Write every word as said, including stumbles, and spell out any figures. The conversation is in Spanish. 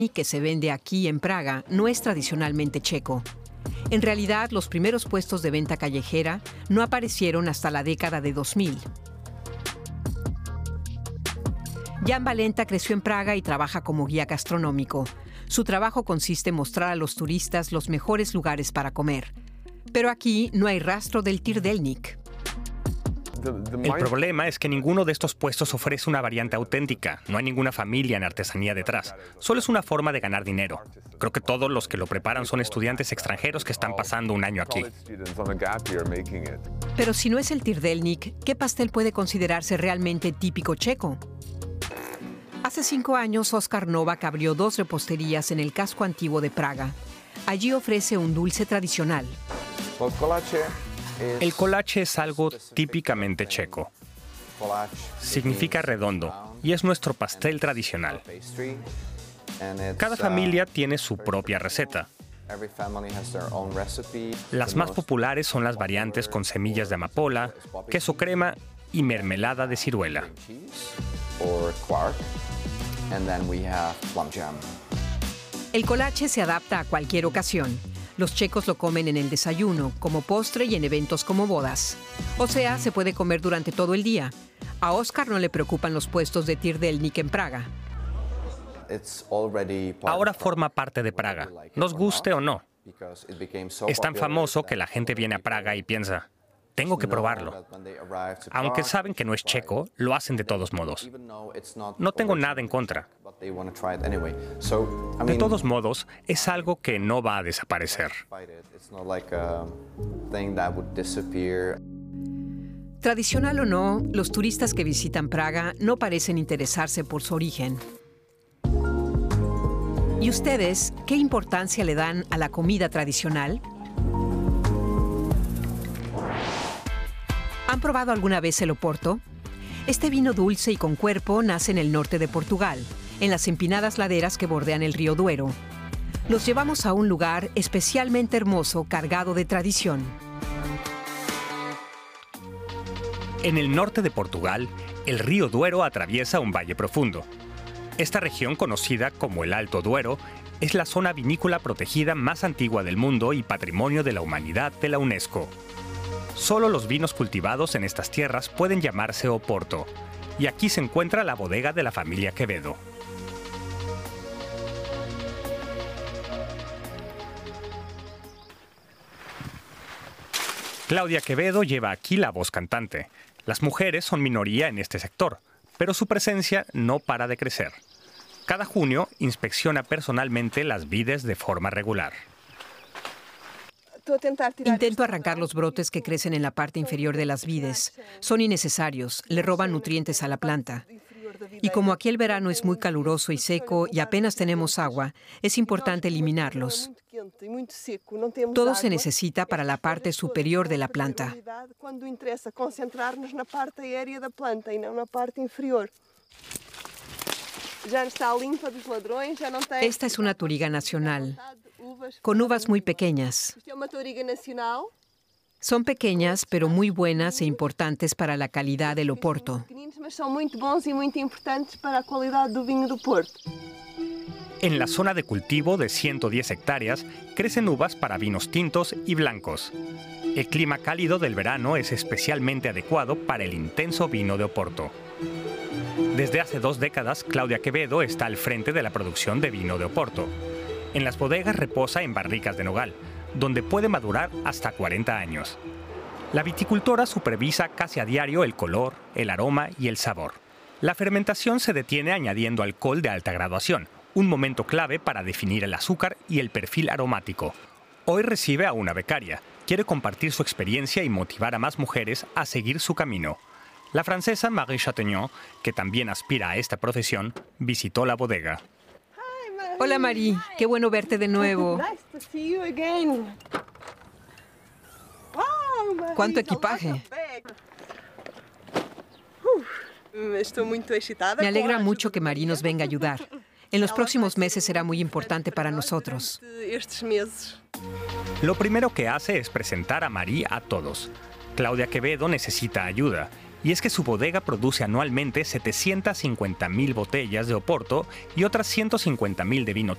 que se vende aquí en Praga no es tradicionalmente checo. En realidad, los primeros puestos de venta callejera no aparecieron hasta la década de dos mil. Jan Valenta creció en Praga y trabaja como guía gastronómico. Su trabajo consiste en mostrar a los turistas los mejores lugares para comer. Pero aquí no hay rastro del Tyrdelnik. El problema es que ninguno de estos puestos ofrece una variante auténtica. No hay ninguna familia en artesanía detrás. Solo es una forma de ganar dinero. Creo que todos los que lo preparan son estudiantes extranjeros que están pasando un año aquí. Pero si no es el Tyrdelnik, ¿qué pastel puede considerarse realmente típico checo? Hace cinco años, Oskar Novak abrió dos reposterías en el casco antiguo de Praga. Allí ofrece un dulce tradicional. El kolache es algo típicamente checo. Significa redondo y es nuestro pastel tradicional. Cada familia tiene su propia receta. Las más populares son las variantes con semillas de amapola, queso crema y mermelada de ciruela. El kolache se adapta a cualquier ocasión. Los checos lo comen en el desayuno, como postre y en eventos como bodas. O sea, se puede comer durante todo el día. A Oskar no le preocupan los puestos de Tyrdelnik en Praga. Ahora forma parte de Praga, nos guste o no. Es tan famoso que la gente viene a Praga y piensa, tengo que probarlo. Aunque saben que no es checo, lo hacen de todos modos. No tengo nada en contra. De todos modos, es algo que no va a desaparecer. Tradicional o no, los turistas que visitan Praga no parecen interesarse por su origen. ¿Y ustedes qué importancia le dan a la comida tradicional? ¿Han probado alguna vez el Oporto? Este vino dulce y con cuerpo nace en el norte de Portugal, en las empinadas laderas que bordean el río Duero. Los llevamos a un lugar especialmente hermoso, cargado de tradición. En el norte de Portugal, el río Duero atraviesa un valle profundo. Esta región, conocida como el Alto Duero, es la zona vinícola protegida más antigua del mundo y Patrimonio de la Humanidad de la UNESCO. Solo los vinos cultivados en estas tierras pueden llamarse Oporto, y aquí se encuentra la bodega de la familia Quevedo. Claudia Quevedo lleva aquí la voz cantante. Las mujeres son minoría en este sector, pero su presencia no para de crecer. Cada junio inspecciona personalmente las vides de forma regular. Intento arrancar los brotes que crecen en la parte inferior de las vides. Son innecesarios, le roban nutrientes a la planta. Y como aquí el verano es muy caluroso y seco y apenas tenemos agua, es importante eliminarlos. Todo se necesita para la parte superior de la planta. Esta es una touriga nacional, con uvas muy pequeñas. Son pequeñas, pero muy buenas e importantes para la calidad del Oporto. En la zona de cultivo de ciento diez hectáreas crecen uvas para vinos tintos y blancos. El clima cálido del verano es especialmente adecuado para el intenso vino de Oporto. Desde hace dos décadas, Claudia Quevedo está al frente de la producción de vino de Oporto. En las bodegas reposa en barricas de nogal, donde puede madurar hasta cuarenta años. La viticultora supervisa casi a diario el color, el aroma y el sabor. La fermentación se detiene añadiendo alcohol de alta graduación, un momento clave para definir el azúcar y el perfil aromático. Hoy recibe a una becaria. Quiere compartir su experiencia y motivar a más mujeres a seguir su camino. La francesa Marie Chatagnon, que también aspira a esta profesión, visitó la bodega. Hola Marie, qué bueno verte de nuevo. ¿Cuánto equipaje? Me alegra mucho que Marie nos venga a ayudar. En los próximos meses será muy importante para nosotros. Lo primero que hace es presentar a Marie a todos. Claudia Quevedo necesita ayuda. Y es que su bodega produce anualmente setecientas cincuenta mil botellas de Oporto y otras ciento cincuenta mil de vino